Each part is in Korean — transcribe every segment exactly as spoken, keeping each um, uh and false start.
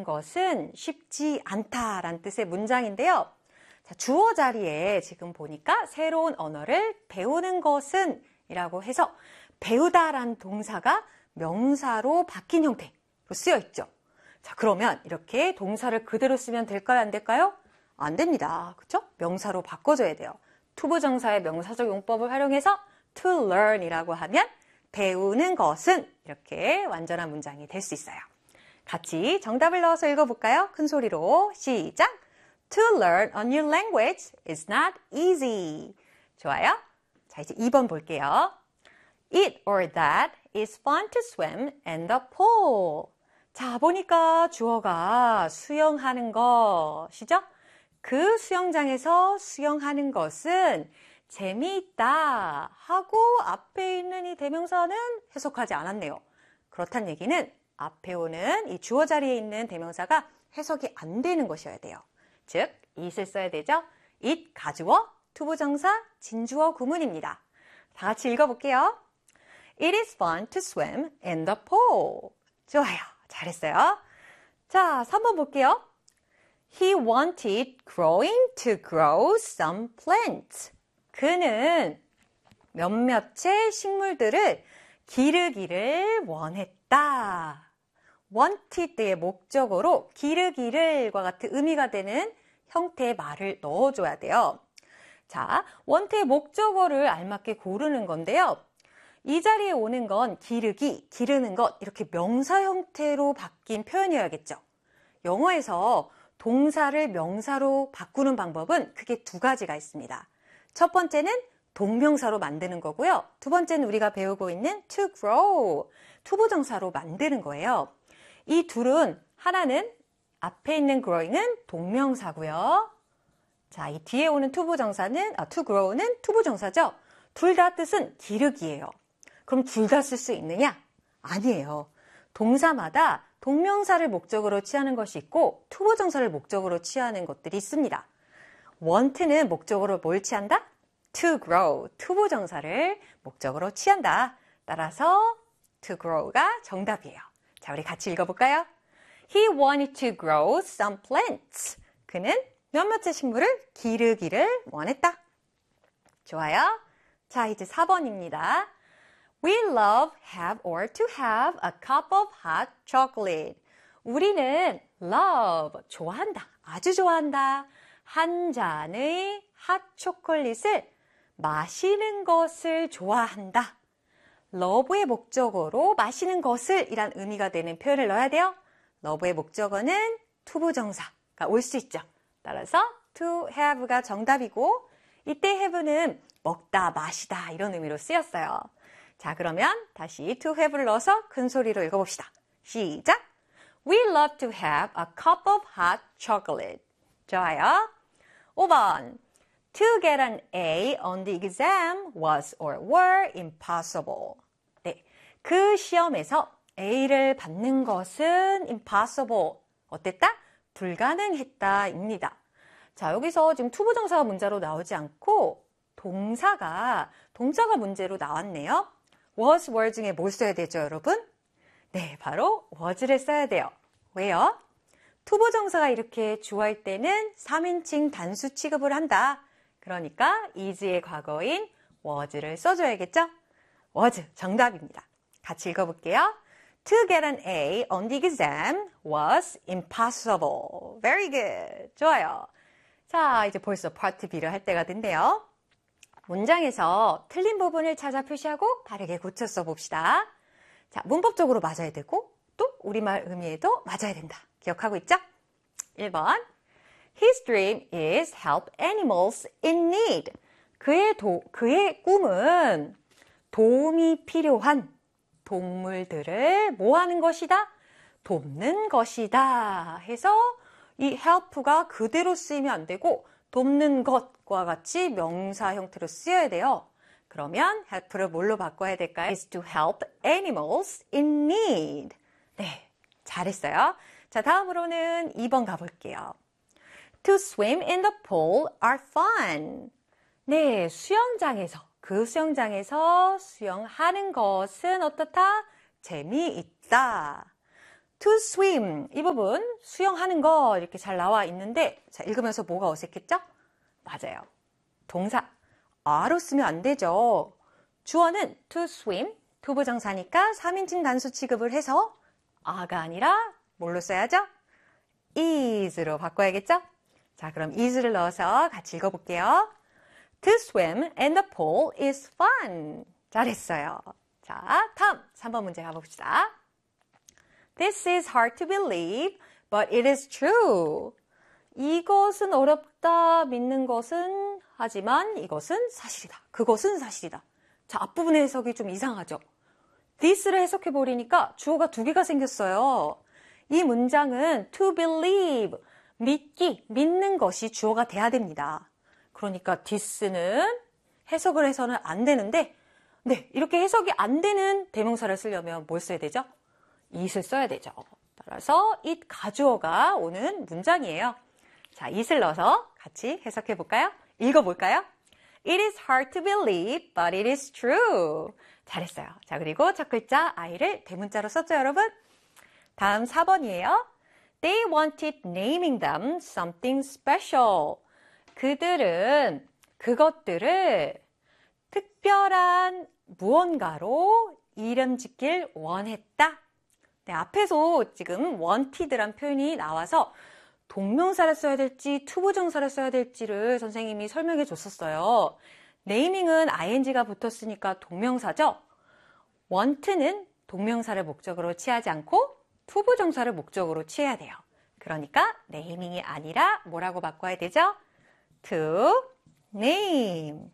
배우는 것은 쉽지 않다라는 뜻의 문장인데요. 자, 주어 자리에 지금 보니까 새로운 언어를 배우는 것은 이라고 해서 배우다라는 동사가 명사로 바뀐 형태로 쓰여 있죠. 자, 그러면 이렇게 동사를 그대로 쓰면 될까요? 안 될까요? 안 됩니다. 그렇죠? 명사로 바꿔줘야 돼요. 투부정사의 명사적 용법을 활용해서 to learn 이라고 하면 배우는 것은 이렇게 완전한 문장이 될 수 있어요. 같이 정답을 넣어서 읽어볼까요? 큰 소리로 시작! To learn a new language is not easy. 좋아요. 자, 이제 이 번 볼게요. It or that is fun to swim in the pool. 자, 보니까 주어가 수영하는 것이죠? 그 수영장에서 수영하는 것은 재미있다 하고 앞에 있는 이 대명사는 해석하지 않았네요. 그렇다는 얘기는 앞에 오는 이 주어 자리에 있는 대명사가 해석이 안 되는 것이어야 돼요. 즉, it을 써야 되죠. it, 가주어, 투부정사, 진주어 구문입니다. 다 같이 읽어볼게요. It is fun to swim in the pool. 좋아요. 잘했어요. 자, 삼 번 볼게요. He wanted growing to grow some plants. 그는 몇몇의 식물들을 기르기를 원했다. wanted의 목적어로 기르기를과 같은 의미가 되는 형태의 말을 넣어줘야 돼요. 자, want의 목적어를 알맞게 고르는 건데요. 이 자리에 오는 건 기르기, 기르는 것 이렇게 명사 형태로 바뀐 표현이어야겠죠. 영어에서 동사를 명사로 바꾸는 방법은 크게 두 가지가 있습니다. 첫 번째는 동명사로 만드는 거고요. 두 번째는 우리가 배우고 있는 to grow, 투부정사로 만드는 거예요. 이 둘은 하나는 앞에 있는 growing은 동명사고요. 자, 이 뒤에 오는 투부정사는 아, to grow는 투부정사죠. 둘 다 뜻은 기르기예요. 그럼 둘 다 쓸 수 있느냐? 아니에요. 동사마다 동명사를 목적으로 취하는 것이 있고 투부정사를 목적으로 취하는 것들이 있습니다. want는 목적으로 뭘 취한다? to grow, 투부정사를 목적으로 취한다. 따라서 to grow가 정답이에요. 자, 우리 같이 읽어볼까요? He wanted to grow some plants. 그는 몇몇의 식물을 기르기를 원했다. 좋아요. 자, 이제 사 번입니다. We love have or to have a cup of hot chocolate. 우리는 love, 좋아한다, 아주 좋아한다. 한 잔의 핫 초콜릿을 마시는 것을 좋아한다. love의 목적어로 마시는 것을 이란 의미가 되는 표현을 넣어야 돼요. love의 목적어는 투부정사가 올 수 있죠. 따라서 to have가 정답이고 이때 have는 먹다, 마시다 이런 의미로 쓰였어요. 자, 그러면 다시 to have를 넣어서 큰 소리로 읽어봅시다. 시작! We love to have a cup of hot chocolate. 좋아요. 오 번. To get an A on the exam was or were impossible. 네, 그 시험에서 A를 받는 것은 impossible. 어땠다? 불가능했다입니다. 자, 여기서 지금 투부정사가 문자로 나오지 않고 동사가, 동사가 문제로 나왔네요. was, were 중에 뭘 써야 되죠, 여러분? 네, 바로 was를 써야 돼요. 왜요? 투부정사가 이렇게 주어일 때는 삼 인칭 단수 취급을 한다. 그러니까 is의 과거인 was를 써줘야겠죠? was, 정답입니다. 같이 읽어볼게요. To get an A on the exam was impossible. Very good. 좋아요. 자, 이제 벌써 파트 B를 할 때가 됐네요. 문장에서 틀린 부분을 찾아 표시하고 바르게 고쳐 써봅시다. 자, 문법적으로 맞아야 되고 또 우리말 의미에도 맞아야 된다. 기억하고 있죠? 일 번. His dream is help animals in need. 그의, 도, 그의 꿈은 도움이 필요한 동물들을 뭐 하는 것이다? 돕는 것이다. 해서 이 help가 그대로 쓰이면 안 되고 돕는 것과 같이 명사 형태로 쓰여야 돼요. 그러면 help를 뭘로 바꿔야 될까요? is to help animals in need. 네, 잘했어요. 자, 다음으로는 이 번 가볼게요. To swim in the pool are fun. 네, 수영장에서, 그 수영장에서 수영하는 것은 어떻다? 재미있다. to swim. 이 부분 수영하는 거 이렇게 잘 나와 있는데 자, 읽으면서 뭐가 어색했죠? 맞아요. 동사 are로 쓰면 안 되죠. 주어는 to swim, 투부정사니까 삼인칭 단수 취급을 해서 a가 아니라 뭘로 써야죠? is로 바꿔야겠죠? 자, 그럼 is를 넣어서 같이 읽어볼게요. To swim in the pool is fun. 잘했어요. 자, 다음 삼 번 문제 가봅시다. This is hard to believe, but it is true. 이것은 어렵다 믿는 것은 하지만 이것은 사실이다. 그것은 사실이다. 자, 앞부분의 해석이 좀 이상하죠? this를 해석해버리니까 주어가 두 개가 생겼어요. 이 문장은 to believe, 믿기, 믿는 것이 주어가 돼야 됩니다. 그러니까 this는 해석을 해서는 안 되는데 네, 이렇게 해석이 안 되는 대명사를 쓰려면 뭘 써야 되죠? it을 써야 되죠. 따라서 it 가주어가 오는 문장이에요. 자, it을 넣어서 같이 해석해 볼까요? 읽어볼까요? It is hard to believe, but it is true. 잘했어요. 자, 그리고 첫 글자 I를 대문자로 썼죠, 여러분? 다음 사 번이에요. They wanted naming them something special. 그들은 그것들을 특별한 무언가로 이름 짓길 원했다. 네, 앞에서 지금 wanted란 표현이 나와서 동명사를 써야 될지 투부정사를 써야 될지를 선생님이 설명해 줬었어요. 네이밍은 ing가 붙었으니까 동명사죠. want는 동명사를 목적으로 취하지 않고 투부정사를 목적으로 취해야 돼요. 그러니까 네이밍이 아니라 뭐라고 바꿔야 되죠? to name.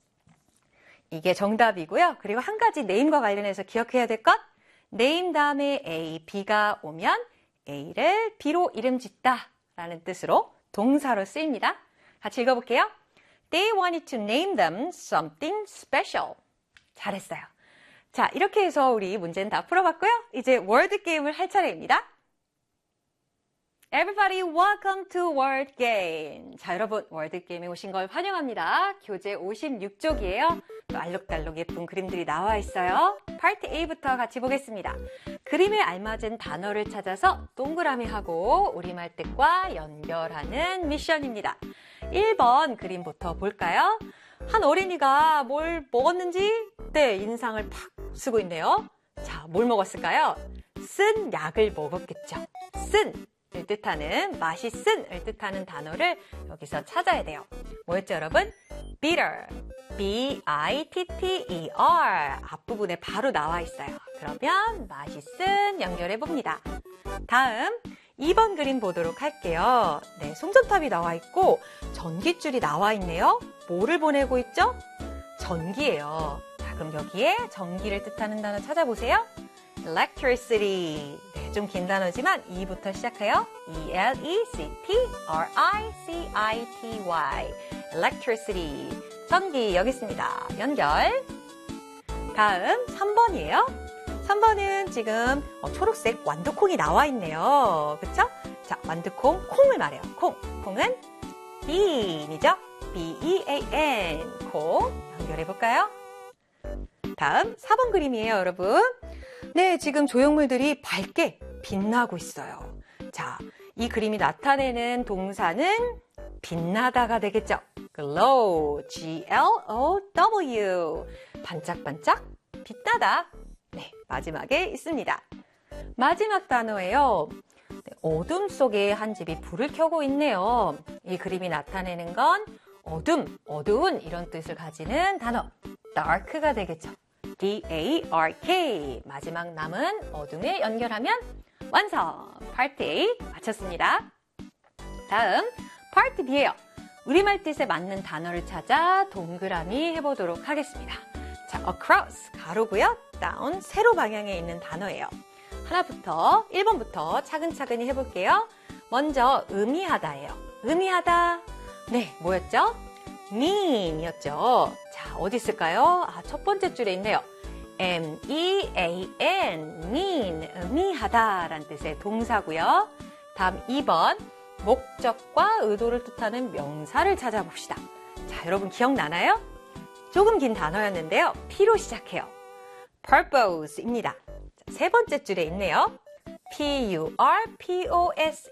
이게 정답이고요. 그리고 한 가지 name과 관련해서 기억해야 될 것. name 다음에 A, B가 오면 A를 B로 이름 짓다 라는 뜻으로 동사로 쓰입니다. 같이 읽어볼게요. They wanted to name them something special. 잘했어요. 자, 이렇게 해서 우리 문제는 다 풀어봤고요. 이제 워드 게임을 할 차례입니다. Everybody welcome to word game. 자, 여러분 워드 게임에 오신 걸 환영합니다. 교재 오십육 쪽이에요. 또 알록달록 예쁜 그림들이 나와 있어요. 파트 A부터 같이 보겠습니다. 그림에 알맞은 단어를 찾아서 동그라미하고 우리말 뜻과 연결하는 미션입니다. 일 번 그림부터 볼까요? 한 어린이가 뭘 먹었는지 네, 인상을 팍 쓰고 있네요. 자, 뭘 먹었을까요? 쓴 약을 먹었겠죠. 쓴 을 뜻하는 맛이 쓴을 뜻하는 단어를 여기서 찾아야 돼요. 뭐였죠, 여러분? bitter, B I T T E R 앞부분에 바로 나와 있어요. 그러면 맛이 쓴 연결해 봅니다. 다음 이 번 그림 보도록 할게요. 네, 송전탑이 나와 있고 전깃줄이 나와 있네요. 뭐를 보내고 있죠? 전기예요. 자, 그럼 여기에 전기를 뜻하는 단어 찾아보세요. electricity. 네, 좀 긴 단어지만 E부터 시작해요. E L E C T R I C I T Y. electricity. 전기 여기 있습니다. 연결. 다음 삼 번이에요. 삼 번은 지금 어, 초록색 완두콩이 나와 있네요. 그쵸? 자, 완두콩, 콩을 말해요. 콩. 콩은 bean이죠? B E A N. 콩. 연결해 볼까요? 다음 사 번 그림이에요, 여러분. 네, 지금 조형물들이 밝게 빛나고 있어요. 자, 이 그림이 나타내는 동사는 빛나다가 되겠죠. glow, G L O W. 반짝반짝, 빛나다. 네, 마지막에 있습니다. 마지막 단어예요. 네, 어둠 속에 한 집이 불을 켜고 있네요. 이 그림이 나타내는 건 어둠, 어두운 이런 뜻을 가지는 단어. dark가 되겠죠. D A R K. 마지막 남은 어둠에 연결하면 완성! 파트 A 마쳤습니다. 다음 파트 B예요. 우리말 뜻에 맞는 단어를 찾아 동그라미 해보도록 하겠습니다. 자, across 가로고요. down 세로 방향에 있는 단어예요. 하나부터 일 번부터 차근차근히 해볼게요. 먼저 의미하다예요. 의미하다. 네, 뭐였죠? mean이었죠. 자, 어디 있을까요? 아, 첫 번째 줄에 있네요. M E A N, mean, 의미하다 라는 뜻의 동사고요. 다음 이 번, 목적과 의도를 뜻하는 명사를 찾아봅시다. 자, 여러분 기억나나요? 조금 긴 단어였는데요. P로 시작해요. purpose입니다. 자, 세 번째 줄에 있네요. P U R P O S